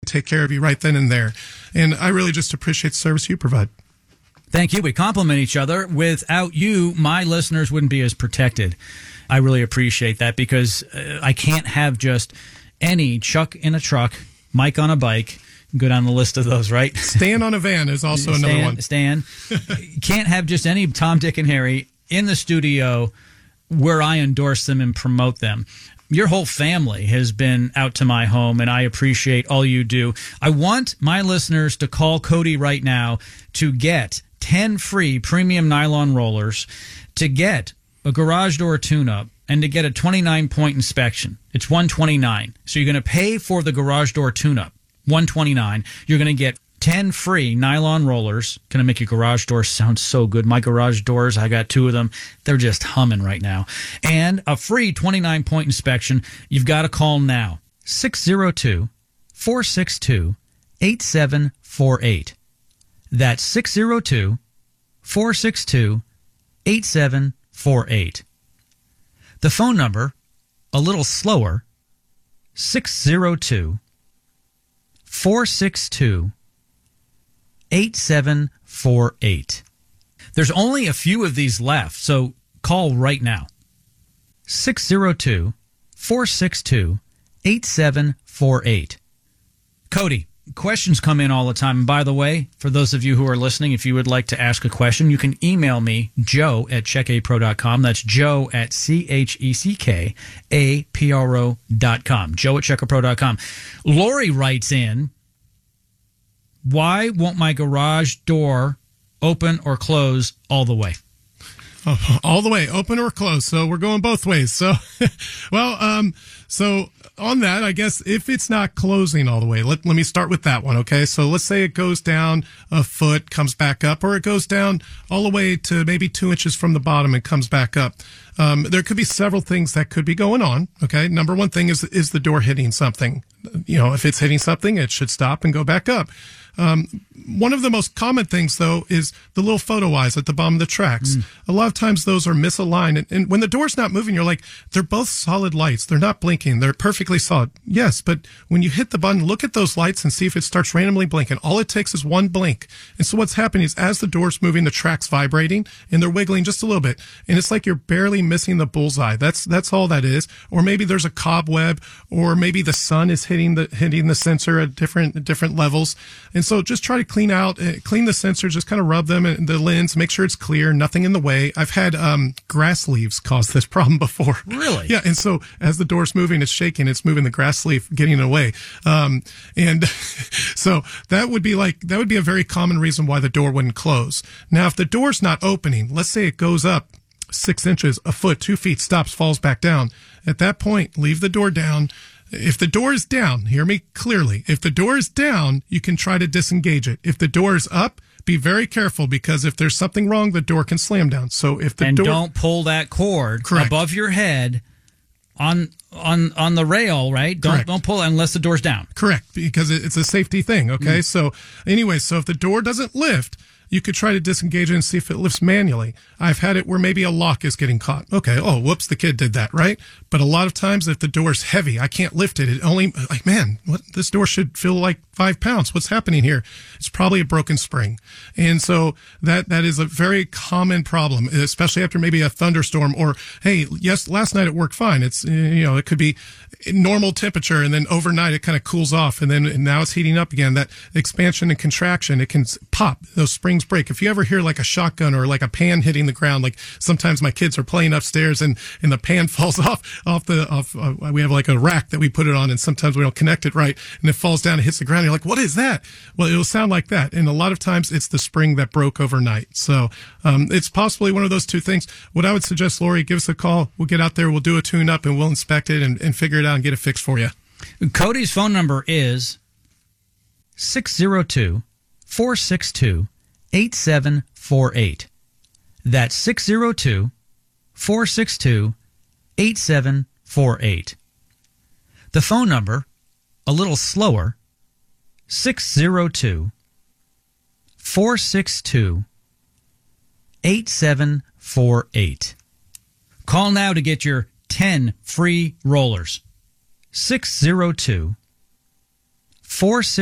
take care of you right then and there. And I really just appreciate the service you provide. Thank you. We complement each other. Without you, my listeners wouldn't be as protected. I really appreciate that because I can't have just any Chuck in a truck, Mike on a bike. Go down the list of those, right? Stan on a van is also another one. Stan. Can't have just any Tom, Dick, and Harry in the studio where I endorse them and promote them. Your whole family has been out to my home, and I appreciate all you do. I want my listeners to call Cody right now to get 10 free premium nylon rollers, to get a garage door tune-up, and to get a 29-point inspection. It's $129. So you're going to pay for the garage door tune-up, $129. You're going to get 10 free nylon rollers. Going to make your garage door sound so good. My garage doors, I got 2 of them. They're just humming right now. And a free 29-point inspection. You've got to call now. 602-462-8748. That's 602-462-8748. The phone number, a little slower, 602-462-8748. There's only a few of these left, so call right now. 602-462-8748. Cody, questions come in all the time. And by the way, for those of you who are listening, if you would like to ask a question, you can email me, joe@checkapro.com. That's joe at CHECKAPRO.com. joe@checkapro.com. Lori writes in, why won't my garage door open or close all the way? All the way, open or close. So we're going both ways. So, so on that, I guess if it's not closing all the way, let me start with that one. Okay. So let's say it goes down a foot, comes back up, or it goes down all the way to maybe 2 inches from the bottom and comes back up. There could be several things that could be going on. Okay. Number one thing is the door hitting something? You know, if it's hitting something, it should stop and go back up. One of the most common things, though, is the little photo eyes at the bottom of the tracks. A lot of times those are misaligned. And when the door's not moving, you're like, they're both solid lights. They're not blinking. They're perfectly solid. Yes, but when you hit the button, look at those lights and see if it starts randomly blinking. All it takes is one blink. And so what's happening is as the door's moving, the track's vibrating and they're wiggling just a little bit. And it's like you're barely missing the bullseye. That's all that is. Or maybe there's a cobweb, or maybe the sun is hitting the sensor at different levels. And so just try to clean the sensors, just kind of rub them and the lens, make sure it's clear, nothing in the way. I've had grass leaves cause this problem before. Really? Yeah. And so as the door's moving, it's shaking, it's moving the grass leaf, getting it away. And so that would be a very common reason why the door wouldn't close. Now, if the door's not opening, let's say it goes up 6 inches, a foot, 2 feet, stops, falls back down. At that point, leave the door down. If the door is down, hear me clearly. If the door is down, you can try to disengage it. If the door is up, be very careful, because if there's something wrong, the door can slam down. So if the door, don't pull that cord above your head on the rail, right? Don't pull it unless the door's down. Correct, because it's a safety thing. Okay. So anyway, so if the door doesn't lift, you could try to disengage it and see if it lifts manually. I've had it where maybe a lock is getting caught. Okay. Oh, whoops. The kid did that, right? But a lot of times if the door's heavy, I can't lift it. It only, like, man, this door should feel like 5 pounds. What's happening here? It's probably a broken spring. And so that is a very common problem, especially after maybe a thunderstorm, or, hey, yes, last night it worked fine. It's, it could be normal temperature, and then overnight it kind of cools off, and now it's heating up again. That expansion and contraction, it can pop. Those springs break. If you ever hear like a shotgun or like a pan hitting the ground, like sometimes my kids are playing upstairs and the pan falls off we have like a rack that we put it on, and sometimes we don't connect it right, and it falls down and hits the ground. You're like, what is that? Well, it'll sound like that. And a lot of times it's the spring that broke overnight. So, it's possibly one of those two things. What I would suggest, Lori, give us a call. We'll get out there, we'll do a tune up, and we'll inspect it and figure it out and get it fixed for you. Cody's phone number is 602-462-8748. That's 602-462-8748. The phone number, a little slower, 602-462-8748. Call now to get your 10 free rollers. 602-462